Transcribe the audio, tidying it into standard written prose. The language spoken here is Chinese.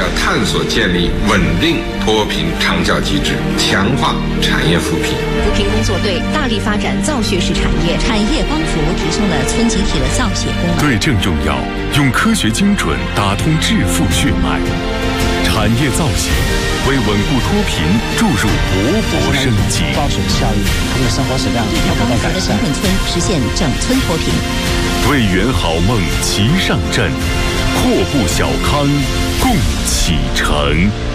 探索建立稳定脱贫长效机制，强化产业扶贫。 扶贫工作队大力发展造血式产业， 产业帮扶提升了村集体的造血功能。 对症用药，用科学精准打通致富血脉。产业造血为稳固脱贫注入勃勃生机。 造血效益，他们的生活质量调高福的贫困村实现整村脱贫。 为圆好梦齐上阵，阔步小康共启程。